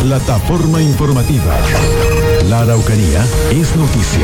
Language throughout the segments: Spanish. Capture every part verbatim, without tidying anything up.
Plataforma informativa. La Araucanía es noticia.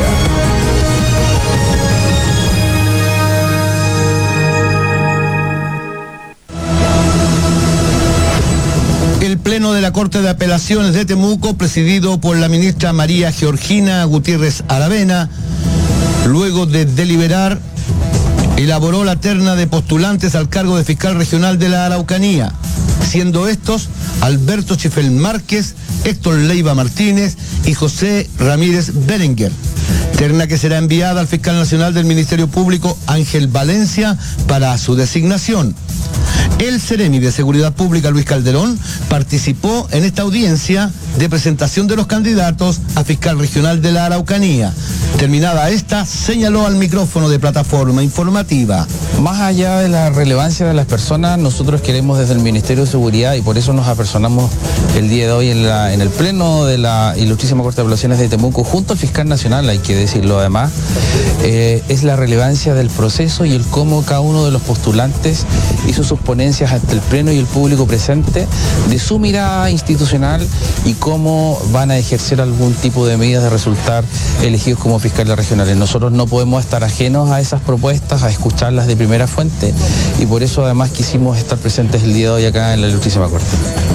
El Pleno de la Corte de Apelaciones de Temuco, presidido por la ministra María Georgina Gutiérrez Aravena, luego de deliberar, elaboró la terna de postulantes al cargo de fiscal regional de la Araucanía, siendo estos Alberto Chifel Márquez, Héctor Leiva Martínez y José Ramírez Berenguer. Terna que será enviada al fiscal nacional del Ministerio Público, Ángel Valencia, para su designación. El Seremi de Seguridad Pública, Luis Calderón, participó en esta audiencia de presentación de los candidatos a fiscal regional de la Araucanía. Terminada esta, señaló al micrófono de Plataforma Informativa. Más allá de la relevancia de las personas, nosotros queremos desde el Ministerio de Seguridad, y por eso nos apersonamos el día de hoy en, la, en el Pleno de la Ilustrísima Corte de Apelaciones de Temuco, junto al fiscal nacional, hay que decirlo además, eh, es la relevancia del proceso y el cómo cada uno de los postulantes hizo sus ponencias ante el Pleno y el público presente de su mirada institucional y cómo van a ejercer algún tipo de medidas de resultar elegidos como fiscales regionales. Nosotros no podemos estar ajenos a esas propuestas, a escucharlas de primera fuente, y por eso además quisimos estar presentes el día de hoy acá en la Ilustrísima Corte.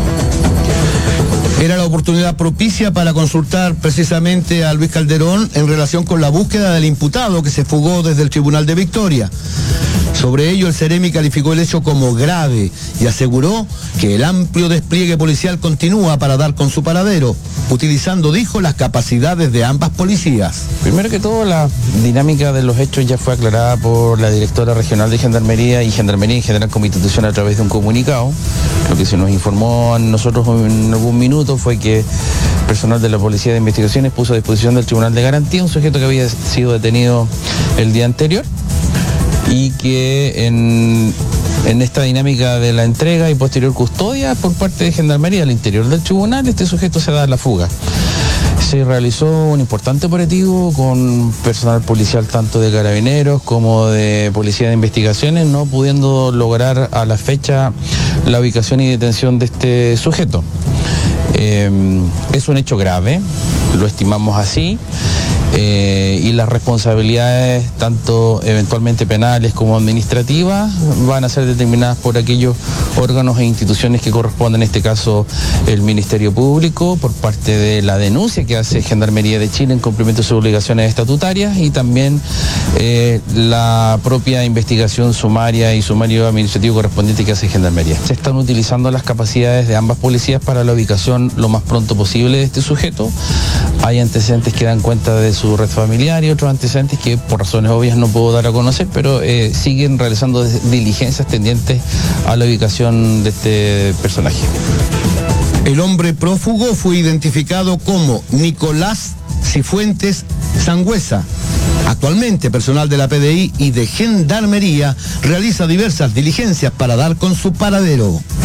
Era la oportunidad propicia para consultar precisamente a Luis Calderón en relación con la búsqueda del imputado que se fugó desde el Tribunal de Victoria. Sobre ello, el Seremi calificó el hecho como grave y aseguró que el amplio despliegue policial continúa para dar con su paradero, utilizando, dijo, las capacidades de ambas policías. Primero que todo, la dinámica de los hechos ya fue aclarada por la directora regional de Gendarmería y Gendarmería en general como institución a través de un comunicado. Lo que se nos informó a nosotros en algún minuto fue que personal de la Policía de Investigaciones puso a disposición del Tribunal de Garantía un sujeto que había sido detenido el día anterior, y que en, en esta dinámica de la entrega y posterior custodia por parte de Gendarmería al interior del tribunal, este sujeto se da a la fuga. Se realizó un importante operativo con personal policial tanto de Carabineros como de Policía de Investigaciones, no pudiendo lograr a la fecha la ubicación y detención de este sujeto. Eh, es un hecho grave, lo estimamos así. Eh, y las responsabilidades, tanto eventualmente penales como administrativas, van a ser determinadas por aquellos órganos e instituciones que corresponden, en este caso el Ministerio Público, por parte de la denuncia que hace Gendarmería de Chile en cumplimiento de sus obligaciones estatutarias, y también eh, la propia investigación sumaria y sumario administrativo correspondiente que hace Gendarmería. Se están utilizando las capacidades de ambas policías para la ubicación lo más pronto posible de este sujeto. Hay antecedentes que dan cuenta de su red familiar y otros antecedentes que por razones obvias no puedo dar a conocer, pero eh, siguen realizando diligencias tendientes a la ubicación de este personaje. El hombre prófugo fue identificado como Nicolás Cifuentes Sangüesa. Actualmente, personal de la P D I y de Gendarmería realiza diversas diligencias para dar con su paradero.